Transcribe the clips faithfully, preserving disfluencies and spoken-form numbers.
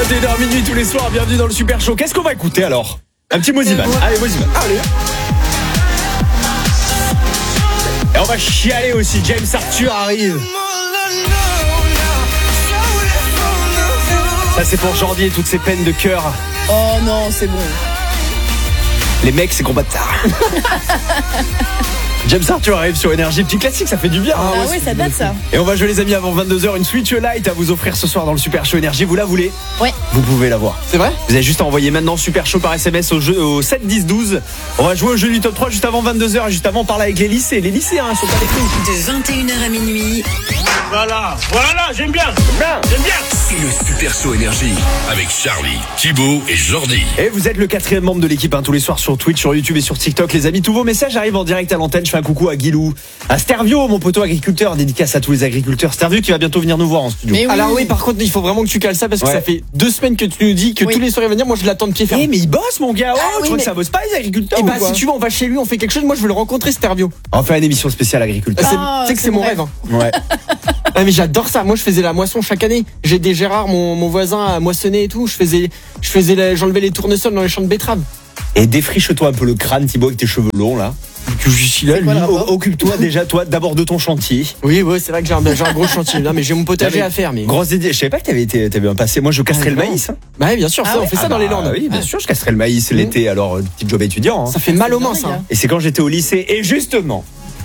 vingt et une heures minuit tous les soirs, bienvenue dans le Super Show. Qu'est-ce qu'on va écouter alors? Un petit Moziman. Allez, Moziman. Allez. Et on va chialer aussi, James Arthur arrive. Ça c'est pour Jordi et toutes ses peines de cœur. Oh non, c'est bon. Les mecs, c'est combat de tard. James Arthur arrive sur Énergie, petit classique, ça fait du bien. Ah, ah ouais, ça date ça. Et on va jouer les amis avant vingt-deux heures, une Switch Lite à vous offrir ce soir dans le Super Show Énergie. Vous la voulez? Ouais. Vous pouvez l'avoir. C'est vrai? Vous avez juste à envoyer maintenant Super Show par S M S au, jeu, au sept dix douze. On va jouer au jeu du top trois juste avant vingt-deux heures et juste avant on parle avec les lycées. Les lycéens hein, sont pas les prix. De vingt et une heures à minuit. Voilà, voilà, j'aime bien. Bien. J'aime bien. C'est le Super Show Énergie avec Charlie, Thibaut et Jordi. Et vous êtes le quatrième membre de l'équipe hein, tous les soirs sur Twitch, sur YouTube et sur TikTok. Les amis, tous vos messages arrivent en direct à l'antenne. Je fais un coucou à Guilou, à Stervio, mon poteau agriculteur, dédicace à tous les agriculteurs. Stervio qui va bientôt venir nous voir en studio. Mais oui. Alors oui, par contre, il faut vraiment que tu cales ça parce que Ouais. ça fait deux semaines que tu nous dis que Oui. tous les soirs il va venir. Moi, je l'attends de pied ferme. Eh mais il bosse mon gars, oh, Ah tu oui, crois mais- que ça bosse pas les agriculteurs Et ou bah quoi? si tu veux, on va chez lui, on fait quelque chose. Moi, je veux le rencontrer, Stervio. On va faire une émission spéciale agriculteur. C'est- Ah, tu sais que c'est c'est mon mon rêve. hein. Ouais. Ah, mais j'adore ça. Moi, je faisais la moisson chaque année. J'ai des Gérard, mon, mon voisin, à moissonner et tout. Je faisais, je faisais, la- j'enlevais les tournesols dans les champs de betteraves. Et défriche-toi un peu le crâne Thibaut avec tes cheveux longs là. Que je suis là, C'est quoi lui. le rapport? O- Occupe-toi déjà toi d'abord de ton chantier. Oui, ouais, c'est vrai que j'ai un, j'ai un gros chantier. Non, mais j'ai mon potager Non, mais- à faire. Mais Grosse idée. Je savais pas que t'avais été, t'avais un passé. Moi je casserais Ah, le non. maïs. Hein. bah ouais, bien sûr, Ah ça, on ouais fait ça Ah dans bah, les Landes. Oui, bien sûr, je casserais le maïs l'été. Alors euh, petit job étudiant. Hein. Ça fait mal aux mains, C'est ça. dingue. Et c'est quand j'étais au lycée. Et justement,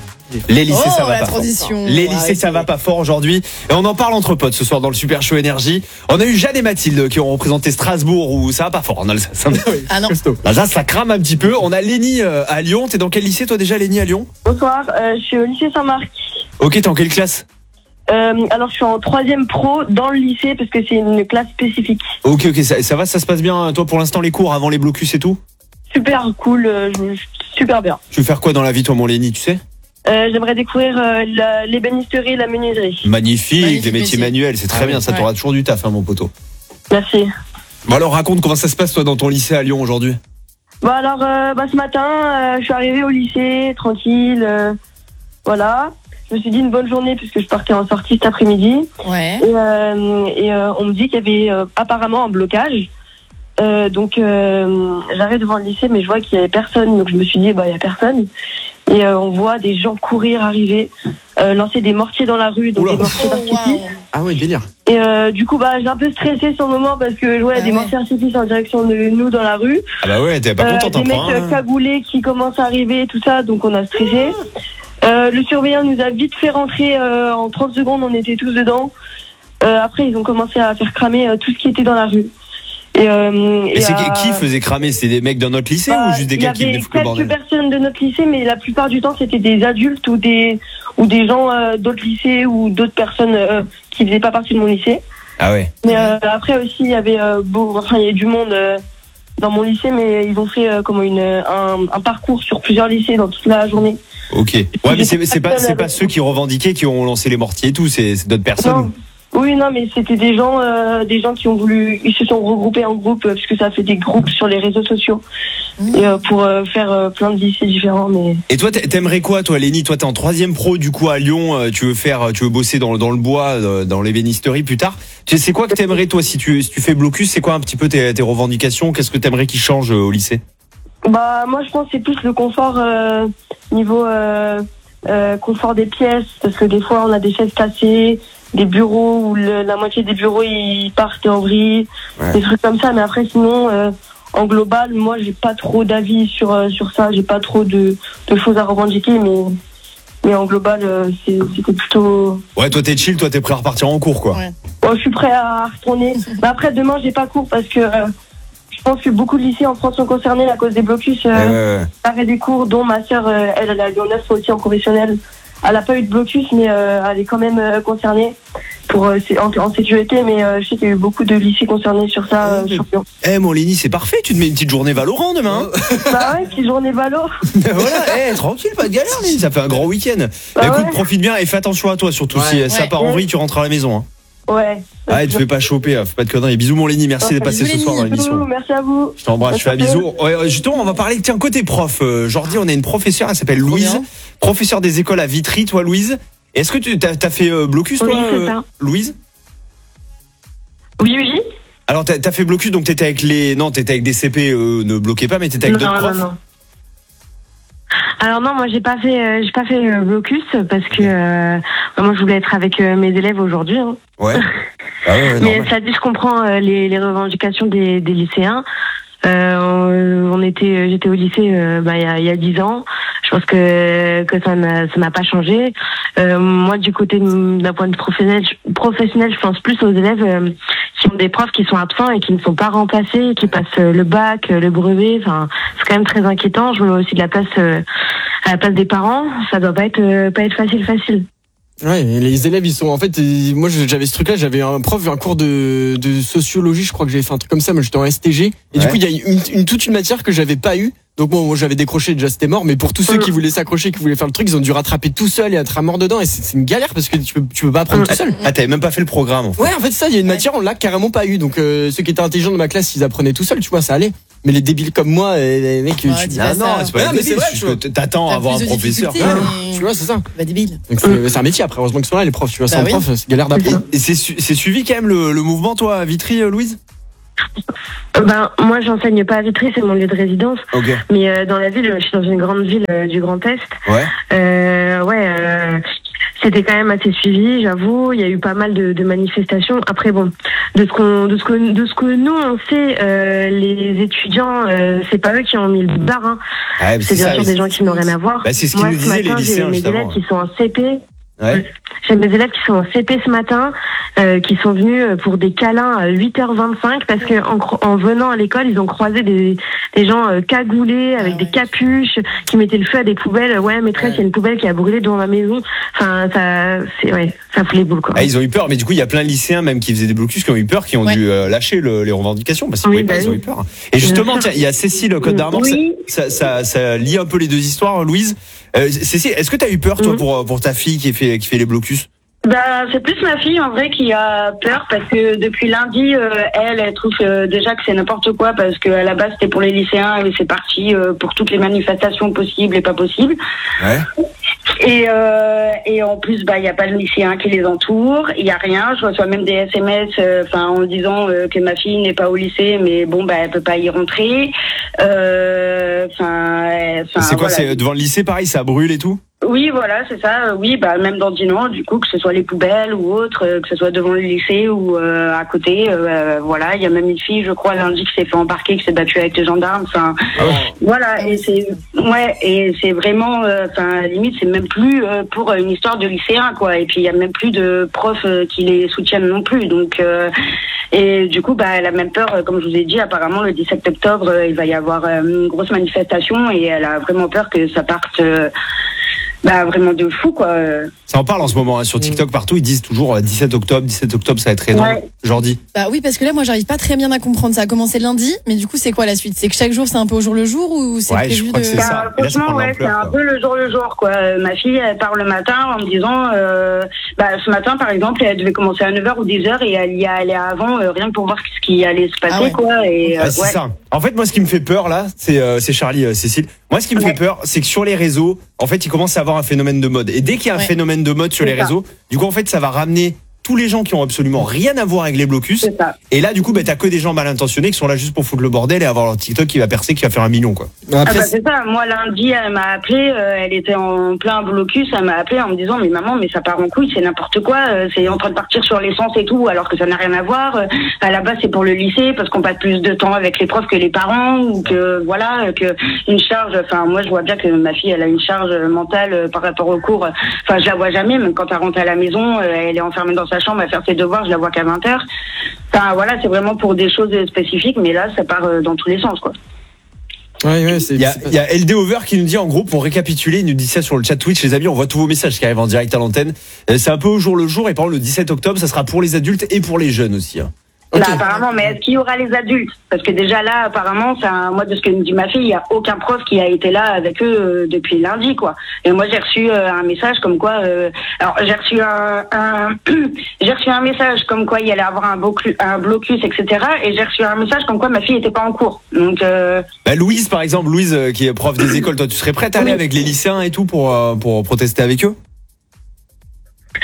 les lycées Oh, ça va la pas fort. transition. Les Ouais, lycées ça c'est- va pas fort aujourd'hui. Et on en parle entre potes ce soir dans le Super Show Énergie. On a eu Jeanne et Mathilde qui ont représenté Strasbourg où ça va pas fort en Alsace. Ah non. Costaud. L'Alsace ça crame un petit peu. On a Lénie euh, à Lyon. T'es dans quel lycée toi déjà Lénie à Lyon? Bonsoir, euh, je suis au lycée Saint-Marc. Ok, t'es en quelle classe? Euh, alors je suis en troisième pro dans le lycée parce que c'est une classe spécifique. Ok, ok, ça, ça va, ça se passe bien toi pour l'instant les cours avant les blocus et tout? Super cool, euh, je- super bien. Tu veux faire quoi dans la vie toi mon Lénie tu sais? Euh, J'aimerais découvrir euh, la- l'ébénisterie et la menuiserie. Magnifique, Magnifique les métiers métier. manuels, c'est très Ah bien, oui, ça ouais. t'aura toujours du taf hein, mon poteau. Merci. Bon alors raconte comment ça se passe toi dans ton lycée à Lyon aujourd'hui? Bon alors euh, bah, ce matin, euh, je suis arrivée au lycée, tranquille, euh, voilà. Je me suis dit une bonne journée puisque je partais en sortie cet après-midi. Ouais. Et, euh, et euh, on me dit qu'il y avait euh, apparemment un blocage. Euh, donc euh, j'arrive devant le lycée mais je vois qu'il y avait personne, donc je me suis dit bah il y a personne. Et euh, on voit des gens courir, arriver, euh, lancer des mortiers dans la rue, donc Oula. des mortiers Oh, d'artifice. waouh. Ah ouais, délire. Et euh, du coup bah j'ai un peu stressé sur le moment parce que je vois Ah des ouais. mortiers d'artifice en direction de nous dans la rue. Ah bah ouais, t'es pas Euh, contente des hein, mecs prends, euh, hein. cagoulés qui commencent à arriver, tout ça, donc on a stressé. Euh, le surveillant nous a vite fait rentrer euh, en trente secondes, on était tous dedans. Euh, après ils ont commencé à faire cramer euh, tout ce qui était dans la rue. Et, euh, Et et c'est à- qui, qui faisait cramer? C'est des mecs dans notre lycée Bah, ou juste des il y gars qui avait venaient foutre le quelques bordel? personnes de notre lycée, mais la plupart du temps, c'était des adultes ou des ou des gens euh, d'autres lycées ou d'autres personnes euh, qui faisaient pas partie de mon lycée. Ah ouais. Mais euh, après aussi, il y avait euh, beau, enfin, il y avait du monde euh, dans mon lycée, mais ils ont fait euh, comme une un, un parcours sur plusieurs lycées dans toute la journée. Ok. Ouais mais c'est c'est pas c'est pas ceux qui revendiquaient qui ont lancé les mortiers et tout, c'est c'est d'autres personnes. Non. Oui, non, mais c'était des gens, euh, des gens qui ont voulu, ils se sont regroupés en groupe euh, parce que ça fait des groupes sur les réseaux sociaux et euh, pour euh, faire euh, plein de lycées différents. Mais Et toi t'a- t'aimerais quoi toi Lénie? Toi t'es en troisième pro du coup à Lyon, euh, tu veux faire tu veux bosser dans dans le bois, euh, dans l'ébénisterie plus tard. Tu sais c'est quoi que t'aimerais toi si tu si tu fais blocus, c'est quoi un petit peu tes, tes revendications? Qu'est-ce que t'aimerais qui change euh, au lycée? bah moi, je pense que c'est plus le confort euh, niveau euh, euh, confort des pièces parce que des fois on a des chaises cassées, des bureaux où le- la moitié des bureaux ils partent en vrille, Ouais. des trucs comme ça. Mais après sinon, euh, en global, moi j'ai pas trop d'avis sur euh, sur ça. J'ai pas trop de, de choses à revendiquer, mais mais en global, euh, c'est- c'était plutôt. Ouais toi t'es chill, toi t'es prêt à repartir en cours quoi. Ouais. Bon, je suis prêt à retourner. Mais après demain j'ai pas cours parce que euh, je pense que beaucoup de lycées en France sont concernés à cause des blocus. Euh, Ouais, ouais, ouais. Arrêt des cours, dont ma sœur, euh, elle, elle a Lyon neuf aussi en professionnel. Elle a pas eu de blocus, mais euh, elle est quand même euh, concernée pour euh, c'est- en, en sécurité. Mais euh, je sais qu'il y a eu beaucoup de lycées concernés sur ça. Euh, sur Lyon. Eh mon Lénie c'est parfait, tu te mets une petite journée Valorant demain. hein. Bah ouais, petite journée valo. Voilà, eh, tranquille, pas de galère, Lénie, ça fait un grand week-end. Bah, Bah écoute, ouais. profite bien et fais attention à toi, surtout Ouais. si euh, ça Ouais. part en vrille, tu rentres à la maison. Hein. Ouais. Ah, te fais pas choper, hein, fais pas de conneries. Bisous mon Lénie, merci Ouais, d'être passé bisous, ce soir dans Lénie. l'émission. Merci à vous. Je t'embrasse, je fais un Merci. bisou. Ouais, ouais, justement, on va parler, tiens, côté prof. Euh, Jordi, on a une professeure, elle s'appelle Trop Louise, bien. professeure des écoles à Vitry, toi Louise. Est-ce que tu t'as, t'as fait euh, blocus Oui, toi, c'est euh, ça. Louise? Oui, oui. Alors t'as, t'as fait blocus, donc t'étais avec les, non, t'étais avec des C P, euh, ne bloquez pas, mais t'étais avec Non, d'autres non, profs. non. Alors non, moi j'ai pas fait, euh, j'ai pas fait euh, blocus parce que euh, moi je voulais être avec euh, mes élèves aujourd'hui. Hein. Ouais. Ah ouais, ouais, Mais normal. ça dit, je comprends euh, les, les revendications des, des lycéens. Euh, on était, j'étais au lycée euh, bah, il y a, il y a dix ans. Je pense que que ça n'a ça n'a pas changé. Euh, moi, du côté de- d'un point de vue professionnel, je- professionnel, je pense plus aux élèves euh, qui ont des profs qui sont absents et qui ne sont pas remplacés, qui passent euh, le bac, euh, le brevet. Enfin, c'est quand même très inquiétant. Je me mets aussi de la place euh, à la place des parents. Ça doit pas être euh, pas être facile, facile. Ouais, et les élèves, ils sont en fait. ils- Moi, j'avais ce truc-là. J'avais un prof, un cours de, de sociologie. Je crois que j'avais fait un truc comme ça. Mais j'étais en S T G. Et Ouais. du coup, il y a une, une toute une matière que j'avais pas eu. Donc bon, moi j'avais décroché, déjà c'était mort. Mais pour tous ceux qui voulaient s'accrocher, qui voulaient faire le truc, ils ont dû rattraper tout seul et être à mort dedans. Et c'est c'est une galère parce que tu peux, tu peux pas apprendre tout seul. Ah, t'avais même pas fait le programme, en fait. Ouais, en fait, ça, il y a une matière, on l'a carrément pas eu. Donc, euh, ceux qui étaient intelligents de ma classe, ils apprenaient tout seuls, tu vois, ça allait. Mais les débiles comme moi, et les mecs, Ouais, tu, dis Ah pas non, ça. c'est pas Ouais, la mais débile, c'est vrai, c'est tu vois. que t'attends à T'as avoir un plus de professeur. difficultés, Ouais. mais- tu vois, c'est ça. Bah débile. Donc, c'est c'est un métier après, heureusement qu'ils sont là, les profs, tu vois, sans Bah oui. prof, c'est galère d'apprendre. Et c'est, su- c'est suivi quand même le, le mouvement, toi, à Vitry, euh, Louise? Euh, Ben moi, j'enseigne pas à Vitry, c'est mon lieu de résidence. Ok. Mais euh, dans la ville, je suis dans une grande ville euh, du Grand Est. Ouais. Euh, ouais, euh, c'était quand même assez suivi, j'avoue. Il y a eu pas mal de, de manifestations. Après, bon, de ce qu'on, de ce que, de ce que nous on sait, euh, les étudiants, euh, c'est pas eux qui ont mis le bar. Hein. Ouais, mais C'est bien ça, sûr mais des gens qui n'ont rien à voir. Bah, c'est ce qu'ils Moi, nous ce disaient, les matin, j'ai lycéens, mes juste élèves avant. qui sont en C P. Ouais. J'ai mes élèves qui sont en C P ce matin, euh, qui sont venus pour des câlins à huit heures vingt-cinq parce que en, cro- en venant à l'école, ils ont croisé des, des gens euh, cagoulés avec Ah des ouais. capuches qui mettaient le feu à des poubelles. Ouais, maîtresse, il y a une poubelle qui a brûlé devant ma maison. Enfin, ça, c'est ouais, ça fout les boules quoi. Ah, ils ont eu peur, mais du coup, il y a plein de lycéens, même qui faisaient des blocus, qui ont eu peur, qui ont Ouais. dû euh, lâcher le- les revendications, parce qu'ils Oui, pouvaient pas, bah ils ont oui. eu peur. Et justement, Bien sûr. tiens, il y a Cécile, Côte d'Armor, Oui. ça, ça, ça lie un peu les deux histoires, Louise. Euh, Cécile, est-ce que t'as eu peur, toi, Mhm. pour, pour ta fille qui fait, qui fait les blocus? Bah, c'est plus ma fille en vrai qui a peur parce que depuis lundi, euh, elle, elle trouve euh, déjà que c'est n'importe quoi parce que à la base c'était pour les lycéens et c'est parti euh, pour toutes les manifestations possibles et pas possibles. Ouais. Et euh, et en plus, bah, il y a pas de lycéens qui les entourent, il y a rien. Je reçois même des S M S, enfin, en disant euh, que ma fille n'est pas au lycée, mais bon, bah, elle peut pas y rentrer. Enfin, euh, enfin, C'est quoi, voilà. c'est devant le lycée, pareil, ça brûle et tout? Oui, voilà, c'est ça. Euh, Oui, bah même dans Dinan, du coup, que ce soit les poubelles ou autre, euh, que ce soit devant le lycée ou euh, à côté, euh, voilà. Il y a même une fille, je crois, lundi qui s'est fait embarquer, qui s'est battue avec les gendarmes. Enfin, voilà. Et c'est, ouais, et c'est vraiment, euh, enfin, limite, c'est même plus euh, pour une histoire de lycéen, quoi. Et puis il y a même plus de profs euh, qui les soutiennent non plus. Donc, euh, et du coup, bah, elle a même peur, euh, comme je vous ai dit, apparemment le dix-sept octobre, euh, il va y avoir euh, une grosse manifestation et elle a vraiment peur que ça parte. Euh, Bah vraiment de fou quoi. Ça en parle en ce moment, hein, sur TikTok, partout, ils disent toujours euh, dix-sept octobre, dix-sept octobre, ça va être énorme. Ouais. Jordi. Bah oui, parce que là, moi, j'arrive pas très bien à comprendre. Ça a commencé lundi, mais du coup, c'est quoi la suite? C'est que chaque jour, c'est un peu au jour le jour ou c'est Ouais, je prévu crois que de... c'est ça. Bah, Et là, ça franchement prend de ouais, c'est l'ampleur, un quoi. peu le jour le jour quoi. Euh, Ma fille elle part le matin en me disant euh, bah ce matin par exemple elle devait commencer à neuf heures ou dix heures et elle y allait avant euh, rien que pour voir ce qui allait se passer Ah ouais. quoi et Ah, euh, c'est ouais. ça. En fait, moi, ce qui me fait peur là, c'est euh, c'est Charlie, euh, Cécile. Moi, ce qui me Ouais. fait peur, c'est que sur les réseaux, en fait, il commence à avoir un phénomène de mode. Et dès qu'il y a un Ouais. phénomène de mode sur C'est les ça. réseaux, du coup, en fait, ça va ramener tous les gens qui ont absolument rien à voir avec les blocus. C'est ça. Et là, du coup, bah, t'as que des gens mal intentionnés qui sont là juste pour foutre le bordel et avoir leur TikTok qui va percer, qui va faire un million, quoi. Ah Après, bah c'est- c'est ça, moi lundi elle m'a appelé, euh, elle était en plein blocus, elle m'a appelé en me disant mais maman mais ça part en couille, c'est n'importe quoi, euh, c'est en train de partir sur l'essence et tout alors que ça n'a rien à voir, euh, à la base c'est pour le lycée parce qu'on passe plus de temps avec les profs que les parents ou que voilà, euh, que une charge, enfin moi je vois bien que ma fille elle a une charge mentale euh, par rapport au cours, enfin je la vois jamais, même quand elle rentre à la maison, euh, elle est enfermée dans sa chambre à faire ses devoirs, je la vois qu'à vingt heures. Enfin voilà, c'est vraiment pour des choses spécifiques mais là ça part euh, dans tous les sens quoi. ouais, ouais, c'est. Il y a, c'est pas- il y a L D Over qui nous dit, en gros, pour récapituler, il nous dit ça sur le chat Twitch, les amis, on voit tous vos messages qui arrivent en direct à l'antenne. Euh, C'est un peu au jour le jour, et par exemple, le dix-sept octobre, ça sera pour les adultes et pour les jeunes aussi, hein. Ok. Là, apparemment, mais est-ce qu'il y aura les adultes? Parce que déjà là, apparemment, c'est un, moi de ce que me dit ma fille, il y a aucun prof qui a été là avec eux euh, depuis lundi, quoi. Et moi, j'ai reçu euh, un message comme quoi, euh, alors j'ai reçu un, un j'ai reçu un message comme quoi il y allait avoir un, blocus, un blocus, et cetera. Et j'ai reçu un message comme quoi ma fille était pas en cours. Donc, euh, Bah, Louise, par exemple, Louise, euh, qui est prof des écoles, toi, tu serais prête à aller Oui. avec les lycéens et tout pour, euh, pour protester avec eux?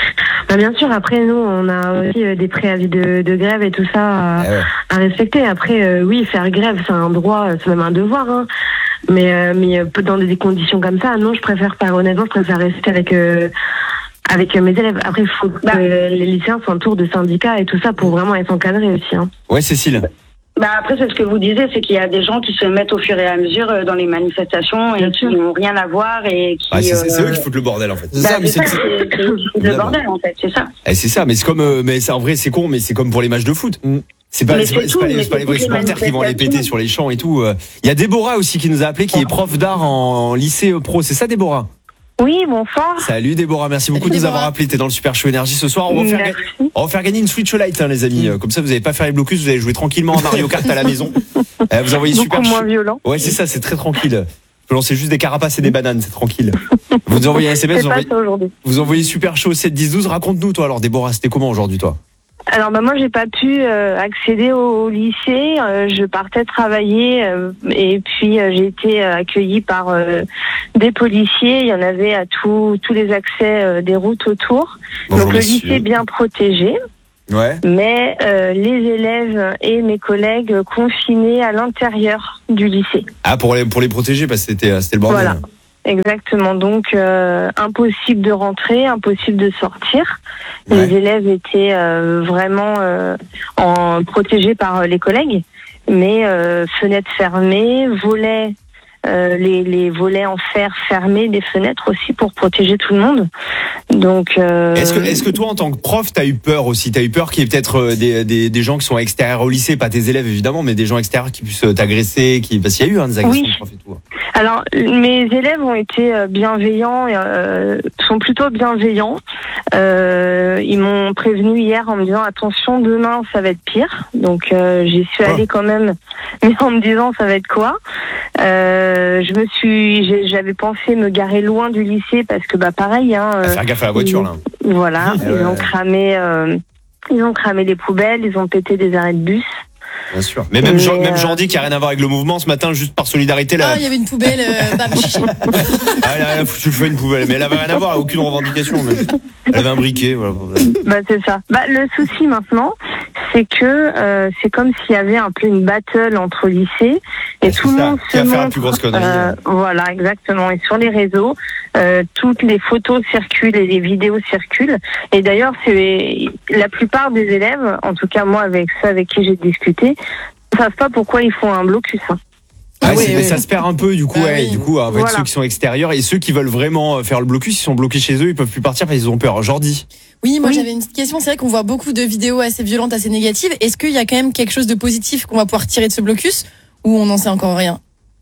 Ah, bien sûr, après nous on a aussi euh, des préavis de, de grève et tout ça à, Ah ouais. à respecter. Après euh, oui, faire grève c'est un droit, c'est même un devoir. Hein. Mais euh, mais euh, dans des conditions comme ça, non, je préfère pas. Honnêtement, je préfère rester avec euh, avec mes élèves. Après, il faut que Bah. euh, les lycéens s'entourent de syndicats et tout ça pour vraiment être encadrés aussi. Hein. Ouais, Cécile. Bah après, c'est ce que vous disiez, c'est qu'il y a des gens qui se mettent au fur et à mesure euh, dans les manifestations et Bien qui sûr. n'ont rien à voir et qui. Ah, c'est, c'est- c'est euh, eux qui foutent le bordel en fait. C'est bah, ça, mais c'est c'est ça, c'est- c'est eux qui foutent le bordel en fait, c'est ça. Eh, c'est ça, mais c'est comme, euh, mais c'est en vrai, c'est con, mais c'est comme pour les matchs de foot. Mm. C'est pas, Mais c'est pas, c'est c'est tout, pas, mais c'est pas les c'est vrais toutes les supporters qui vont aller péter manifestations. sur les champs et tout. euh. Il y a Déborah aussi qui nous a appelé, qui est prof d'art en, en lycée pro. C'est ça, Déborah? Oui, bonsoir. Salut Déborah, merci Salut, beaucoup de nous Déborah. avoir appelé. T'es dans le Super Show Énergie ce soir. On va, faire, ga- Merci. on va faire gagner une Switch Lite, hein, les amis. Euh, Comme ça, vous n'allez pas faire les blocus, vous allez jouer tranquillement à Mario Kart à la maison. Euh, vous envoyez Beaucoup Super moins Show. violent. Ouais, c'est ça, c'est très tranquille. Vous lancez juste des carapaces et des bananes, c'est tranquille. Vous nous envoyez un S M S, C'est vous pas envoyez, ça aujourd'hui. vous envoyez Super Show sept dix douze. Raconte-nous, toi, alors, Déborah, c'était comment aujourd'hui, toi? Alors bah moi j'ai pas pu euh, accéder au, au lycée, euh, je partais travailler euh, et puis euh, j'ai été euh, accueillie par euh, des policiers, il y en avait à tous tous les accès euh, des routes autour. Bonjour, Donc le messieurs. lycée est bien protégé, Ouais. mais euh, les élèves et mes collègues confinés à l'intérieur du lycée. Ah, pour les, pour les protéger, parce que c'était, c'était le bordel. Voilà. Exactement, donc euh, impossible de rentrer, impossible de sortir. Ouais. Les élèves étaient euh, vraiment euh, en, protégés par les collègues, mais euh, fenêtres fermées, volets, euh, les, les volets en fer fermés, des fenêtres aussi pour protéger tout le monde. Donc, euh, Est-ce que, est-ce que toi, en tant que prof, t'as eu peur aussi? T'as eu peur qu'il y ait peut-être euh, des, des, des gens qui sont extérieurs au lycée, pas tes élèves évidemment, mais des gens extérieurs qui puissent euh, t'agresser, qui, parce qu'il y a eu hein, des agressions Oui. de profs et tout. Alors, mes élèves ont été euh, bienveillants, euh, sont plutôt bienveillants. Euh, ils m'ont prévenu hier en me disant attention, demain ça va être pire. Donc euh, j'y suis Oh. allée quand même, mais en me disant ça va être quoi. Euh, je me suis, j'ai- j'avais pensé me garer loin du lycée parce que bah pareil, hein. À euh, faire gaffe à la voiture, là. Voilà, Ah ils ouais. ont cramé, euh, ils ont cramé les poubelles, ils ont pété des arrêts de bus. Bien sûr. Mais même, Mais, Jean, même euh, Jean dit qu'il n'y a rien à voir avec le mouvement ce matin, juste par solidarité, là. Ah, il y avait une poubelle, euh, bam, chichi. Ah, elle a foutu le feu à une poubelle, mais elle avait rien à voir, aucune revendication. Mais elle avait un briquet, voilà. Bah c'est ça. Bah le souci maintenant, c'est que euh, c'est comme s'il y avait un peu une battle entre lycées et Ah, c'est tout le ça. monde Qui se va faire la montre. plus grosse connerie, euh, hein. voilà, exactement. Et sur les réseaux, euh, toutes les photos circulent et les vidéos circulent. Et d'ailleurs, c'est la plupart des élèves, en tout cas moi avec ceux avec qui j'ai discuté, ne savent pas pourquoi ils font un blocus. Hein. Ah, Ah c'est- oui, mais oui. ça se perd un peu, du coup, Bah ouais. oui. Du coup, avec Voilà. ceux qui sont extérieurs et ceux qui veulent vraiment euh, faire le blocus, ils sont bloqués chez eux, ils peuvent plus partir parce qu'ils ont peur. Jordi. Oui, moi Oui. j'avais une petite question. C'est vrai qu'on voit beaucoup de vidéos assez violentes, assez négatives. Est-ce qu'il y a quand même quelque chose de positif qu'on va pouvoir tirer de ce blocus ou on n'en sait encore rien?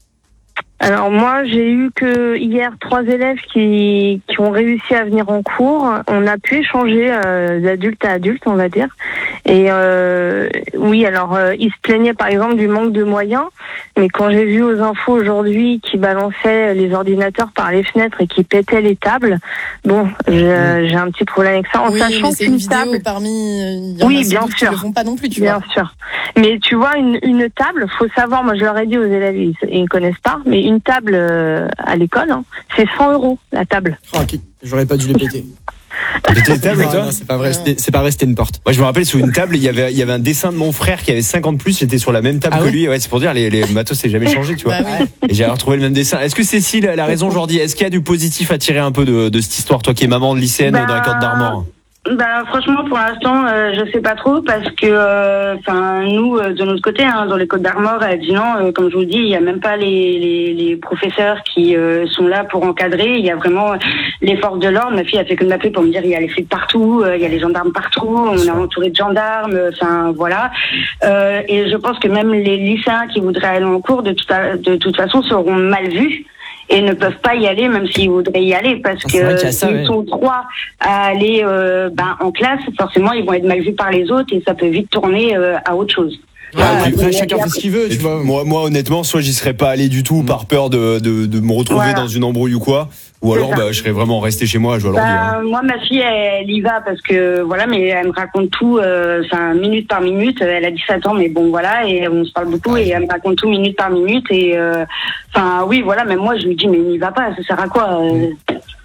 Alors moi, j'ai eu que hier trois élèves qui, qui ont réussi à venir en cours. On a pu échanger euh, d'adulte à adulte, on va dire. Et euh, oui, alors euh, ils se plaignaient par exemple du manque de moyens, mais quand j'ai vu aux infos aujourd'hui qu'ils balançaient les ordinateurs par les fenêtres et qu'ils pétaient les tables, bon, je- j'ai un petit problème avec ça. En Oui, sachant mais c'est qu'une une vidéo table, parmi. Il y en Oui, a sans bien doute sûr. Qui le font pas non plus, tu bien vois. sûr. Mais tu vois, une, une table, faut savoir, moi je leur ai dit aux élèves, ils, ils ne connaissent pas, mais une table euh, à l'école, hein, c'est cent euros la table. Oh, ok. J'aurais pas dû les péter. T'as pété les tables, Non, toi? non, c'est pas vrai, c'était- c'est pas vrai, c'était une porte. Moi, je me rappelle, sur une table, il y avait, il y avait un dessin de mon frère qui avait cinquante plus, j'étais sur la même table Ah que ouais lui. Ouais, c'est pour dire, les, les matos, c'est jamais changé, tu vois. Bah oui. Et j'ai retrouvé le même dessin. Est-ce que Cécile elle a raison, Jordi? Est-ce qu'il y a du positif à tirer un peu de, de cette histoire, toi qui es maman de lycéenne Bah, dans la Côte d'Armor? Bah franchement pour l'instant euh, je sais pas trop parce que enfin nous euh, de notre côté hein, dans les Côtes d'Armor à Dinan euh, comme je vous dis il y a même pas les les, les professeurs qui euh, sont là pour encadrer, il y a vraiment les forces de l'ordre. Ma fille a fait que de m'appeler pour me dire il y a les flics partout, euh, il y a les gendarmes partout, on est entouré de gendarmes, enfin voilà. Euh, et je pense que même les lycéens qui voudraient aller en cours de toute de toute façon seront mal vus et ne peuvent pas y aller même s'ils voudraient y aller parce Ah, c'est vrai qu'il y a que ça, s'ils ouais. sont trois à aller euh, ben, en classe, forcément ils vont être mal vus par les autres et ça peut vite tourner euh, à autre chose. Ouais, Voilà. après, Et- chacun et fait ce qu'il veut, Et tu puis, vois. moi, moi, honnêtement, soit j'y serais pas allé du tout par peur de, de, de me retrouver Voilà. dans une embrouille ou quoi, ou C'est alors ça. bah, je serais vraiment resté chez moi à jouer à l'ordi. hein. Bah, moi, ma fille, elle, elle y va parce que voilà, mais elle me raconte tout, euh, enfin minute par minute. Elle a dix-sept ans, mais bon voilà, et on se parle beaucoup et elle me raconte tout minute par minute. Et enfin euh, oui, voilà, même moi, je lui dis mais n'y va pas, ça sert à quoi euh, Ah,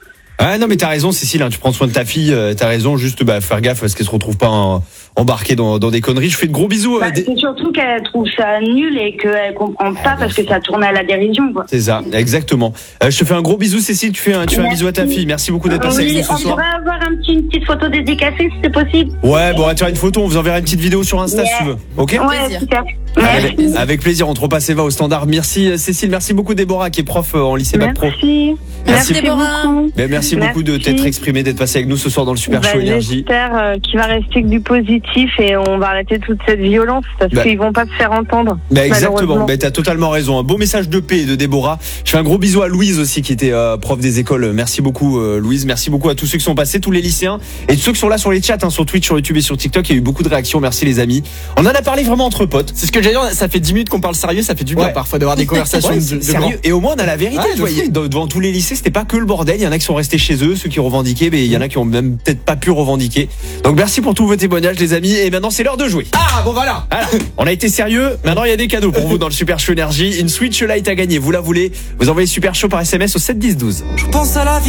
Ah non mais t'as raison Cécile, hein, tu prends soin de ta fille, euh, t'as raison, juste bah, faire gaffe parce qu'elle se retrouve pas en, embarquée dans, dans des conneries. Je fais de gros bisous. Bah, euh, des... C'est surtout qu'elle trouve ça nul et qu'elle comprend pas parce que ça tourne à la dérision. Quoi. C'est ça, exactement. Euh, je te fais un gros bisou Cécile, tu fais un, tu fais un bisou à ta fille. Merci beaucoup d'être passée avec Oui, nous ce on soir. pourrait avoir un petit, une petite photo dédicacée si c'est possible. Ouais, bon on va te faire une photo, on vous enverra une petite vidéo sur Insta Yeah. si tu veux. Ok Ouais, plaisir. super. avec, Merci. avec plaisir, on te repasse Eva au standard. Merci euh, Cécile, merci beaucoup Déborah qui est prof euh, en lycée Bac Pro. Merci. Merci. Merci Déborah. beaucoup. Ben, merci beaucoup de Merci. t'être exprimé, d'être passé avec nous ce soir dans le Super Bah, Show Énergie. J'espère euh, qu'il va rester que du positif et on va arrêter toute cette violence parce Bah. qu'ils vont pas se faire entendre. Bah exactement, malheureusement. bah, t'as totalement raison. Un beau message de paix de Déborah. Je fais un gros bisou à Louise aussi qui était euh, prof des écoles. Merci beaucoup euh, Louise, merci beaucoup à tous ceux qui sont passés, tous les lycéens et tous ceux qui sont là sur les chats, hein, sur Twitch, sur YouTube et sur TikTok. Il y a eu beaucoup de réactions, merci les amis. On en a parlé vraiment entre potes. C'est ce que j'allais dire, ça fait dix minutes qu'on parle sérieux, ça fait du bien Ouais. parfois d'avoir des conversations Ouais, de, c'est de sérieux. grands. Et au moins on a la vérité. Ouais, tu de vois, fou. il y a- devant, devant tous les lycées, c'était pas que le bordel. Il y en a qui sont restés chez eux, ceux qui revendiquaient, mais il y en a qui ont même peut-être pas pu revendiquer. Donc merci pour tous vos témoignages les amis. Et maintenant c'est l'heure de jouer. Ah bon voilà. Voilà, on a été sérieux. Maintenant, il y a des cadeaux pour vous dans le Super Show Énergie. Une Switch Lite à gagner. Vous la voulez? Vous envoyez Super Show par S M S au sept dix douze. Je pense à la vie.